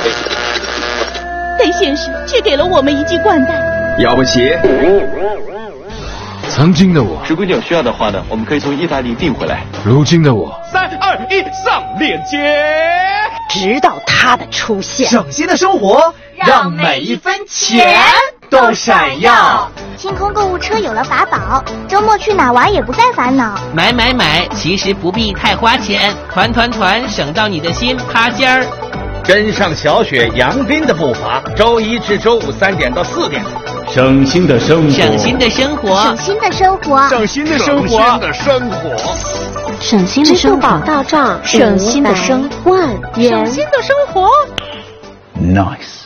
但先生却给了我们一记掼蛋。 要不起。 曾经的我， 如果你有需要的话呢，我们可以从意大利订回来。 如今的我 ，3、2、1，上链接。 直到他的出现， 省心的生活让每一分钱都闪耀。 清空购物车有了法宝，周末去哪玩也不再烦恼。 买，其实不必太花钱，团，省到你的心趴尖儿。 跟上小雪、杨斌的步伐，周一至周五3点到4点。 省心的生活， 省心的生活， 省心的生活， 省心的生活， 省心的生活，支付宝到账，省心的生万元， 省心的生活。 Nice。